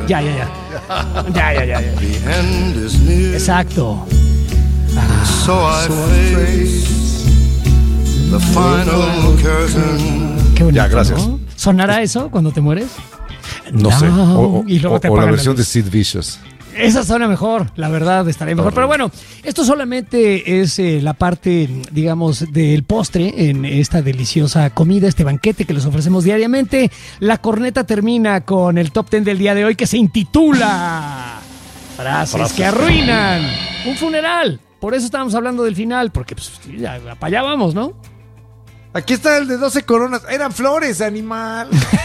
Ya. Exacto. So I face the final curtain. Qué bonito, Ya, gracias. ¿no? ¿Sonará eso cuando te mueres? No sé. Y luego te o la apagan versión la de luz. Sid Vicious. Esa suena mejor, la verdad, estaría mejor. Pero bueno, esto solamente es la parte, digamos, del postre en esta deliciosa comida, este banquete que les ofrecemos diariamente. La corneta termina con el top 10 del día de hoy que se intitula Frases que arruinan un funeral. Por eso estábamos hablando del final, porque pues, ya, para allá vamos, ¿no? Aquí está el de 12 coronas. Eran flores, animal.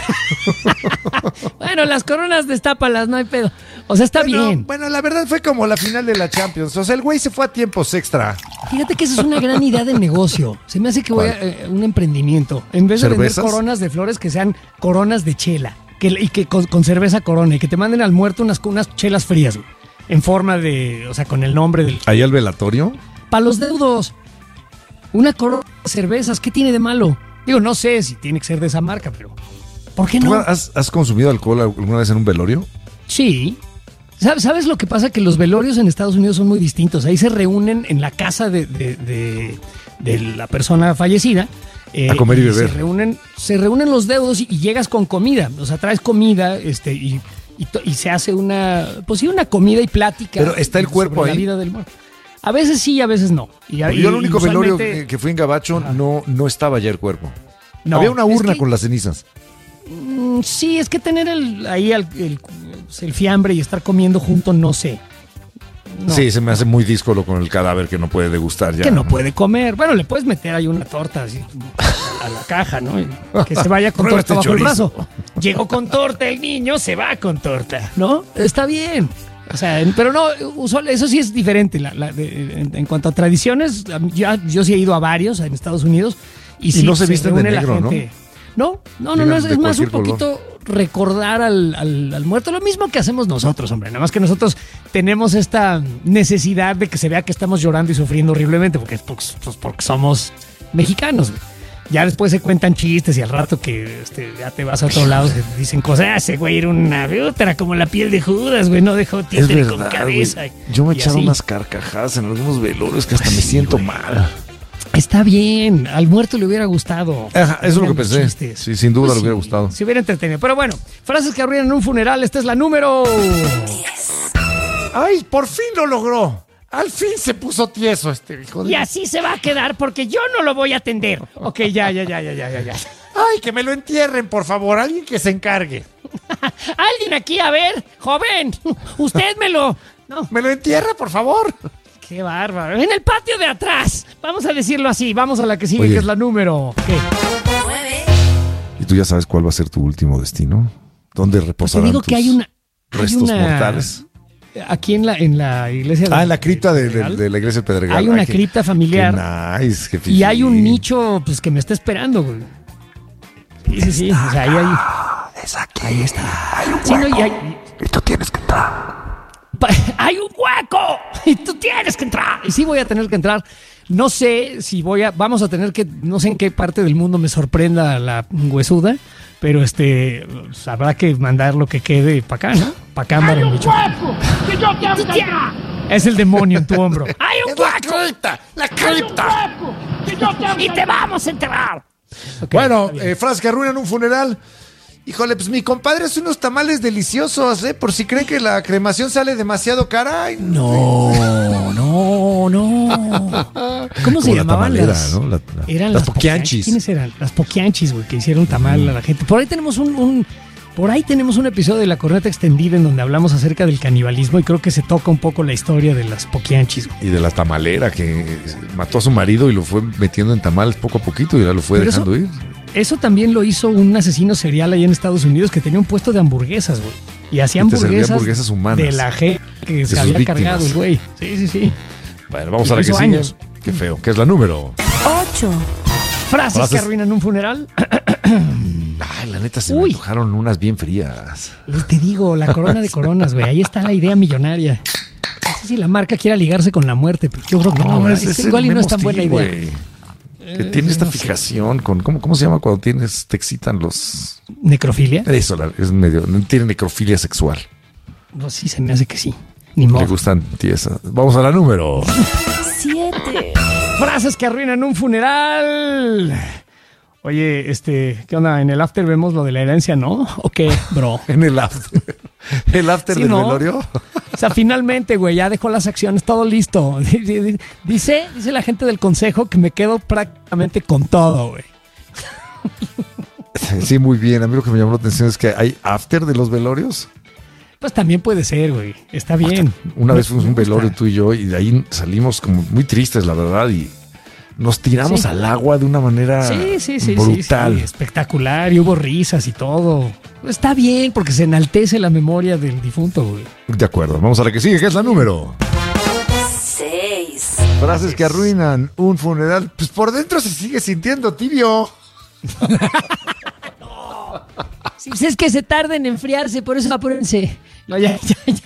Bueno, las coronas destápalas, no hay pedo. O sea, está bien. Bueno, la verdad fue como la final de la Champions. O sea, el güey se fue a tiempos extra. Fíjate que esa es una gran idea de negocio. Se me hace que voy a un emprendimiento. En vez de vender coronas de flores, que sean coronas de chela. Y que con cerveza Corona. Y que te manden al muerto unas chelas frías, güey, en forma de, o sea, con el nombre del... ¿Ahí al velatorio? Para los deudos. Una corona de cervezas, ¿qué tiene de malo? Digo, no sé si tiene que ser de esa marca, pero ¿por qué no? ¿Tú has consumido alcohol alguna vez en un velorio? Sí. ¿Sabes lo que pasa? Que los velorios en Estados Unidos son muy distintos. Ahí se reúnen en la casa de la persona fallecida. A comer y beber. Se reúnen los deudos y llegas con comida. O sea, traes comida y se hace una comida y plática. Pero está el cuerpo sobre ahí. La vida del muerto. A veces sí, a veces no. Yo el único velorio que fui en Gabacho no estaba ya el cuerpo. No, había una urna con las cenizas. Sí, es que tener ahí el fiambre y estar comiendo junto, no sé. No. Sí, se me hace muy díscolo con el cadáver que no puede degustar ya. Que no puede comer. Bueno, le puedes meter ahí una torta así a la caja, ¿no? Y que se vaya con torta bajo el brazo. Llegó con torta el niño, se va con torta, ¿no? Está bien. O sea, pero no, usual, eso sí es diferente. En cuanto a tradiciones, yo sí he ido a varios en Estados Unidos. Y sí, no se visten de negro, ¿no? No, es más un poquito recordar al muerto. Lo mismo que hacemos nosotros, hombre. Nada más que nosotros tenemos esta necesidad de que se vea que estamos llorando y sufriendo horriblemente porque somos mexicanos. Ya después se cuentan chistes y al rato que ya te vas a otro lado se dicen cosas. Ese güey era una era como la piel de Judas, güey, no dejó títere con cabeza. Güey. Yo me he echado unas carcajadas en algunos velorios que hasta me siento mal. Está bien, al muerto le hubiera gustado. Ajá, eso es lo que pensé. Chistes. Sí, sin duda le hubiera gustado. Se hubiera entretenido. Pero bueno, frases que arruinan un funeral. Esta es la número 10. ¡Ay, por fin lo logró! Al fin se puso tieso este hijo de... Y así se va a quedar porque yo no lo voy a atender. Ok, ya. Ay, que me lo entierren, por favor. Alguien que se encargue. Alguien aquí, a ver, joven. Usted me lo entierra, por favor. Qué bárbaro. En el patio de atrás. Vamos a decirlo así. Vamos a la que sigue, que es la número... ¿Qué? ¿Y tú ya sabes cuál va a ser tu último destino? ¿Dónde reposarán tus restos mortales? Aquí en la iglesia... en la cripta de la iglesia de Pedregal. Hay una cripta familiar. Qué nice, qué y hay un nicho pues que me está esperando, güey. Sí. O sea, ahí hay... Es aquí. Ahí está. Hay un hueco. Y tú tienes que entrar. ¡Hay un hueco! Y tú tienes que entrar. Y sí voy a tener que entrar. No sé si vamos a tener que... No sé en qué parte del mundo me sorprenda la huesuda, pero pues, habrá que mandar lo que quede para acá, ¿no? Para acá andar el bicho. ¡Que yo te amo! Es el demonio en tu hombro. ¡Hay un hueco! ¡La cripta! ¡Y te vamos a enterrar! Okay, bueno, frases que arruinan un funeral. Híjole, pues mi compadre hace unos tamales deliciosos, por si creen que la cremación sale demasiado cara. Ay, no. ¿Cómo se llamaban ¿no? Eran las poquianchis. ¿Quiénes eran? Las poquianchis, güey, que hicieron tamal a la gente. Por ahí tenemos un episodio de La Corneta Extendida en donde hablamos acerca del canibalismo y creo que se toca un poco la historia de las poquianchis, güey. Y de la tamalera que mató a su marido y lo fue metiendo en tamales poco a poquito y ya lo fue dejando ir. Eso también lo hizo un asesino serial ahí en Estados Unidos que tenía un puesto de hamburguesas, güey. Y hacía hamburguesas humanas. De la gente que se había cargado el güey. Sí. Bueno, vamos a la que sigue. Qué feo. ¿Qué es la número? 8. Frases que arruinan un funeral. Ay, la neta se me antojaron unas bien frías. Te digo, la corona de coronas, güey. Ahí está la idea millonaria. No sé si la marca quiera ligarse con la muerte, pero yo creo que no. Igual y no es tan buena idea. Wey. Que tiene esta fijación con... ¿Cómo se llama cuando te excitan los... ¿Necrofilia? Eso, tiene necrofilia sexual. No, sí, se me hace que sí. Ni modo. Me gustan tiesas. Vamos a la número 7. Frases que arruinan un funeral. Oye, ¿qué onda? En el after vemos lo de la herencia, ¿no? ¿O qué, bro? en el after. ¿El after Sí, del ¿no? velorio? O sea, finalmente, güey, ya dejó las acciones, todo listo. Dice la gente del consejo que me quedo prácticamente con todo, güey. Sí, muy bien. A mí lo que me llamó la atención es que hay after de los velorios. Pues también puede ser, güey. Está bien. Una vez fuimos a un Me gusta. velorio tú y yo y de ahí salimos como muy tristes, la verdad, y nos tiramos Sí. al agua de una manera Sí, brutal. sí, espectacular, y hubo risas y todo. Está bien, porque se enaltece la memoria del difunto, güey. De acuerdo. Vamos a la que sigue, que es la número. 6. Frases que arruinan un funeral. Pues por dentro se sigue sintiendo tibio. Sí, pues es que se tarda en enfriarse, por eso apúrense. No, ya.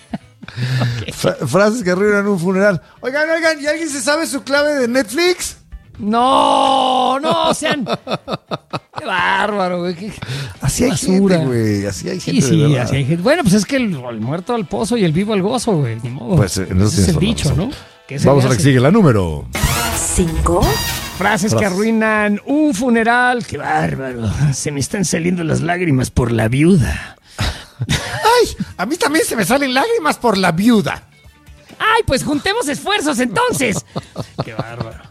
Frases que arruinan un funeral. Oigan, ¿y alguien se sabe su clave de Netflix? No, sean. Qué bárbaro, güey. Así hay basura. gente, güey. Así hay gente, de Sí, verdad. así hay gente. Bueno, pues es que el muerto al pozo y el vivo al gozo, güey. Ni modo. Pues, en eso Ese es tienes el toda la dicho, razón. ¿no? ¿Qué se Vamos le a la que hace? sigue, la número. 5. Frases que arruinan un funeral. Qué bárbaro. Se me están saliendo las lágrimas por la viuda. ¡Ay! A mí también se me salen lágrimas por la viuda. ¡Ay, pues juntemos esfuerzos entonces! ¡Qué bárbaro!